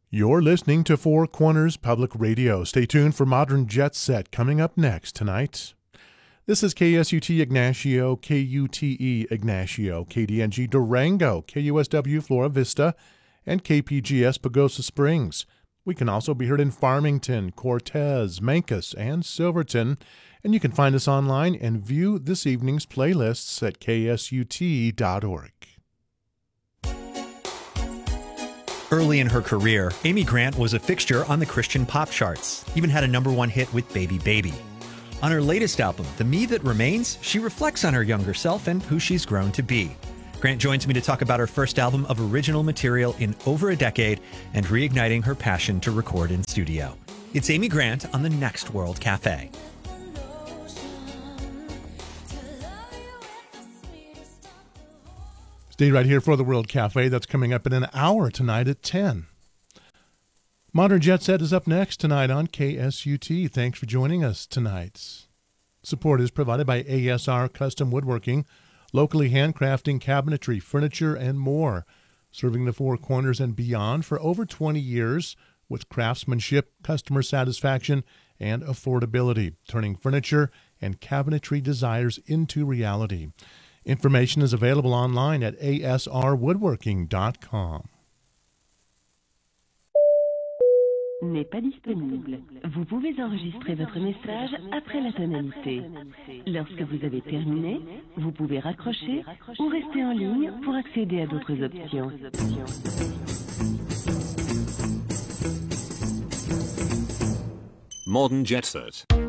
You're listening to Four Corners Public Radio. Stay tuned for Modern Jet Set coming up next tonight. This is KSUT Ignacio, KUTE Ignacio, KDNG Durango, KUSW Flora Vista, and KPGS Pagosa Springs. We can also be heard in Farmington, Cortez, Mancos, and Silverton. And you can find us online and view this evening's playlists at ksut.org. Early in her career, Amy Grant was a fixture on the Christian pop charts, even had a #1 hit with Baby Baby. On her latest album, The Me That Remains, she reflects on her younger self and who she's grown to be. Grant joins me to talk about her first album of original material in over a decade and reigniting her passion to record in studio. It's Amy Grant on the Next World Cafe. Stay right here for the World Cafe. That's coming up in an hour tonight at 10. Modern Jet Set is up next tonight on KSUT. Thanks for joining us tonight. Support is provided by ASR Custom Woodworking, locally handcrafting cabinetry, furniture, and more, serving the Four Corners and beyond for over 20 years with craftsmanship, customer satisfaction, and affordability, turning furniture and cabinetry desires into reality. Information is available online at asrwoodworking.com. N'est pas disponible. Vous pouvez enregistrer votre message après la tonalité. Lorsque vous avez terminé, vous pouvez raccrocher ou rester en ligne pour accéder à d'autres options. Modern Jet Set.